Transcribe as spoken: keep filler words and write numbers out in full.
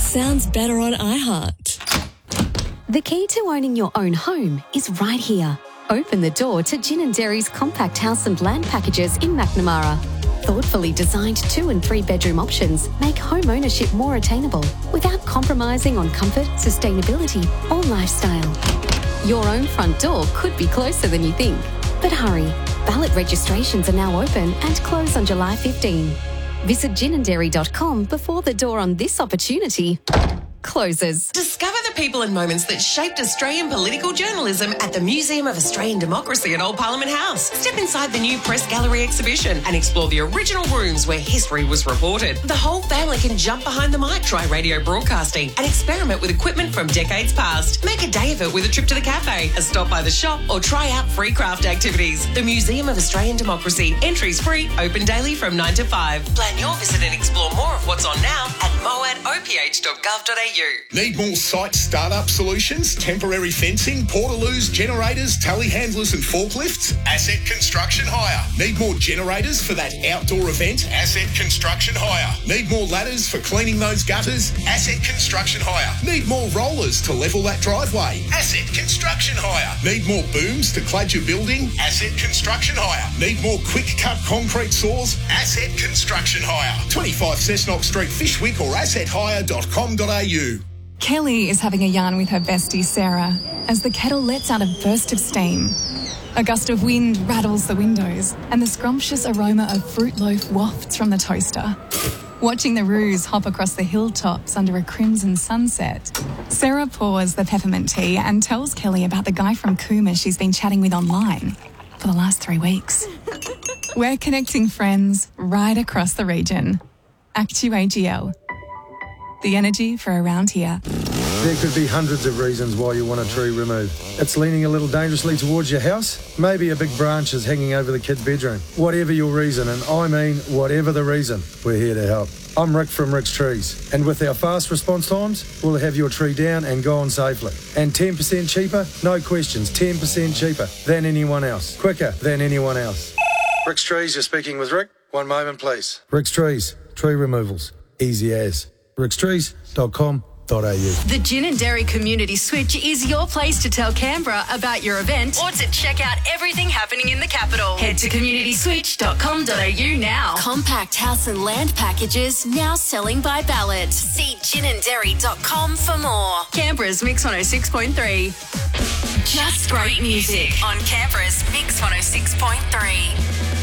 sounds better on iHeart. The key to owning your own home is right here. Open the door to Gin and Dairy's compact house and land packages in Macnamara. Thoughtfully designed two and three bedroom options make home ownership more attainable without compromising on comfort, sustainability or lifestyle. Your own front door could be closer than you think. But hurry, ballot registrations are now open and close on July fifteenth. Visit gin and dairy dot com before the door on this opportunity closes. Discover the people and moments that shaped Australian political journalism at the Museum of Australian Democracy at Old Parliament House. Step inside the new Press Gallery exhibition and explore the original rooms where history was reported. The whole family can jump behind the mic, try radio broadcasting and experiment with equipment from decades past. Make a day of it with a trip to the cafe, a stop by the shop or try out free craft activities. The Museum of Australian Democracy. Entries free, open daily from nine to five. Plan your visit and explore more of what's on now at moad o p h dot gov dot a u. Need more site startup solutions, temporary fencing, portaloos, generators, telehandlers and forklifts? Asset Construction Hire. Need more generators for that outdoor event? Asset Construction Hire. Need more ladders for cleaning those gutters? Asset Construction Hire. Need more rollers to level that driveway? Asset Construction Hire. Need more booms to clad your building? Asset Construction Hire. Need more quick cut concrete saws? Asset Construction Hire. twenty-five Cessnock Street, Fishwick or asset hire dot com dot a u. Kelly is having a yarn with her bestie Sarah as the kettle lets out a burst of steam. A gust of wind rattles the windows and the scrumptious aroma of fruit loaf wafts from the toaster. Watching the roos hop across the hilltops under a crimson sunset, Sarah pours the peppermint tea and tells Kelly about the guy from Cooma she's been chatting with online for the last three weeks. We're connecting friends right across the region. Actu A G L. The energy for around here. There could be hundreds of reasons why you want a tree removed. It's leaning a little dangerously towards your house. Maybe a big branch is hanging over the kid's bedroom. Whatever your reason, and I mean whatever the reason, we're here to help. I'm Rick from Rick's Trees, and with our fast response times, we'll have your tree down and gone safely. And ten percent cheaper? No questions, ten percent cheaper than anyone else. Quicker than anyone else. Rick's Trees, you're speaking with Rick. One moment, please. Rick's Trees, tree removals. Easy as. ricks trees dot com dot a u. The Gin and Dairy Community Switch is your place to tell Canberra about your event or to check out everything happening in the capital. Head to community switch dot com dot a u now. Compact house and land packages now selling by ballot. See gin and dairy dot com for more. Canberra's Mix one oh six point three. Just great music on Canberra's Mix one oh six point three.